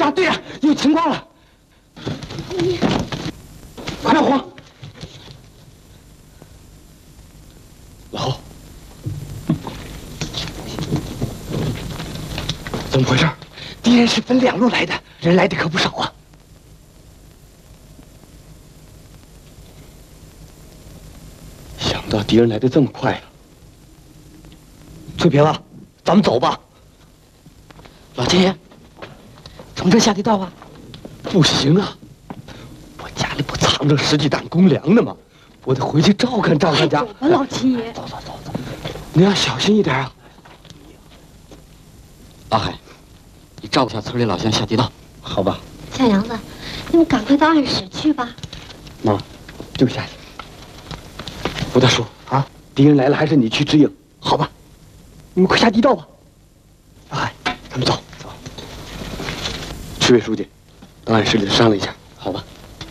队长，有情况了！你快点慌！老侯，怎么回事？敌人是分2路来的，人来的可不少啊！想不到敌人来的这么快啊！翠萍啊，咱们走吧。老天爷，从这下地道啊？不行啊，我家里不藏着10几担公粮呢吗？我得回去照看照看去。 走吧，老七爷。 走，你要小心一点啊。 老海，你照顾下村里老乡下地道， 好吧。 小杨子，你们赶快到暗室去吧。 妈，这个下去。吴大叔啊，敌人来了，还是你去指引，好吧？你们快下地道吧。老海，咱们走。区委书记，到暗室里商量一下，好吧？